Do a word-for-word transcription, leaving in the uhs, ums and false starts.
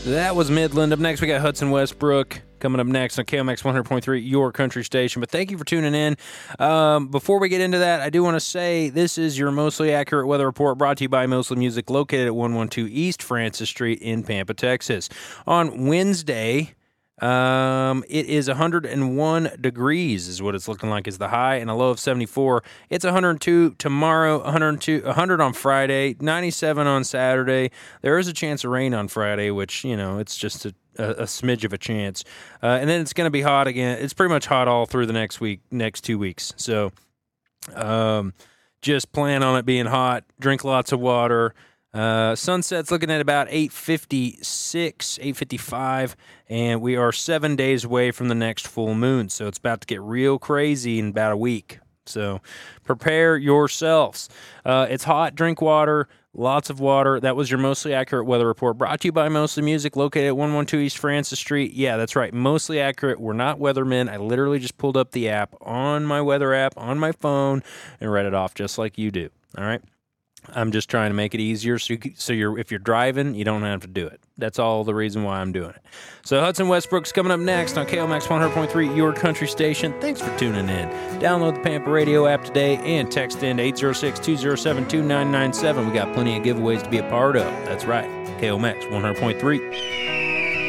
That was Midland. Up next, we got Hudson Westbrook coming up next on K M X one hundred point three, your country station. But thank you for tuning in. Um, before we get into that, I do want to say this is your mostly accurate weather report brought to you by Mostly Music, located at one twelve East Francis Street in Pampa, Texas. On Wednesday, Um, it is one hundred one degrees is what it's looking like is the high, and a low of seventy-four. It's one hundred two tomorrow, one hundred two, one hundred on Friday, ninety-seven on Saturday. There is a chance of rain on Friday, which, you know, it's just a, a, a smidge of a chance. Uh, and then it's going to be hot again. It's pretty much hot all through the next week, next two weeks. So, um, just plan on it being hot. Drink lots of water. Uh, sunset's looking at about eight fifty-six, eight fifty-five, and we are seven days away from the next full moon, so it's about to get real crazy in about a week. So prepare yourselves. Uh, it's hot, drink water, lots of water. That was your mostly accurate weather report brought to you by Mostly Music, located at one twelve East Francis Street. Yeah, that's right, mostly accurate. We're not weathermen. I literally just pulled up the app on my weather app on my phone and read it off just like you do, all right? I'm just trying to make it easier so, you, so you're if you're driving, you don't have to do it. That's all the reason why I'm doing it. So Hudson Westbrook's coming up next on K M X one hundred point three, your country station. Thanks for tuning in. Download the Pampa Radio app today and text in to eight oh six, two oh seven, two nine nine seven. We got plenty of giveaways to be a part of. That's right, K M X one hundred point three.